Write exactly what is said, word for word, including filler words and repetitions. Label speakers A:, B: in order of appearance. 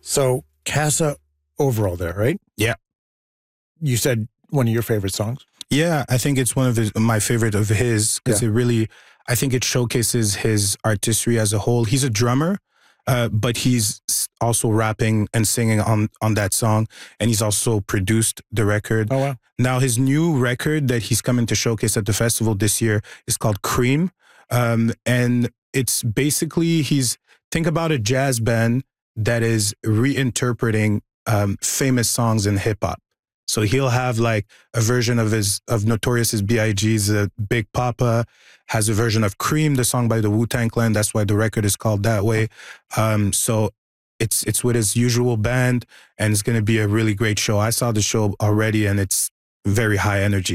A: So Casa overall there, right?
B: Yeah.
A: You said one of your favorite songs?
B: Yeah, I think it's one of his, my favorite of his because yeah. it really, I think it showcases his artistry as a whole. He's a drummer, uh, but he's also rapping and singing on, on that song. And he's also produced the record.
A: Oh, wow.
B: Now, his new record that he's coming to showcase at the festival this year is called Cream. Um, and it's basically, he's, think about a jazz band that is reinterpreting um, famous songs in hip hop. So he'll have like a version of his of Notorious's B I G's uh, Big Papa, has a version of Cream, the song by the Wu-Tang Clan. That's why the record is called that way. Um, so it's it's with his usual band, and it's going to be a really great show. I saw the show already, and it's very high energy.